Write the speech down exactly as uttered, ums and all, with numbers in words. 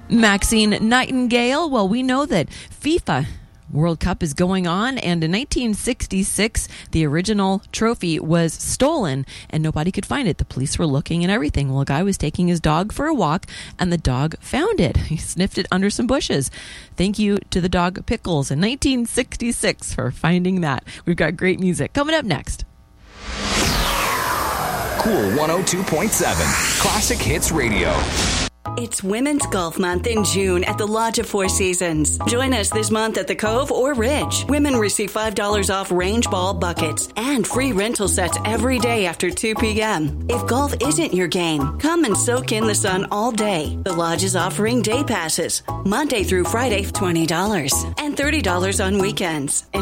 Maxine Nightingale. Well, we know that FIFA World Cup is going on, and in nineteen sixty-six, the original trophy was stolen, and nobody could find it. The police were looking and everything. Well, a guy was taking his dog for a walk, and the dog found it. He sniffed it under some bushes. Thank you to the dog Pickles in nineteen sixty-six for finding that. We've got great music coming up next. Cool one oh two point seven, Classic Hits Radio. It's Women's Golf Month in June at the Lodge of Four Seasons. Join us this month at the Cove or Ridge. Women receive five dollars off range ball buckets and free rental sets every day after two p.m. If golf isn't your game, come and soak in the sun all day. The Lodge is offering day passes, Monday through Friday, twenty dollars, and thirty dollars on weekends.